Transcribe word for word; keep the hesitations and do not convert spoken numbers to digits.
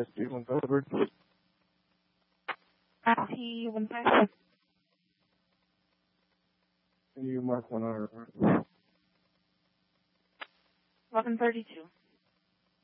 S D one delivered. T one five. Can you mark one hour? eleven thirty-two.